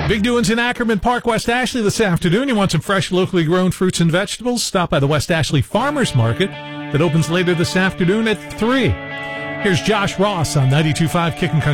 Big doings in Ackerman Park, West Ashley this afternoon. You want some fresh, locally grown fruits and vegetables? Stop by the West Ashley Farmers Market that opens later this afternoon at 3. Here's Josh Ross on 92.5 Kickin' Country.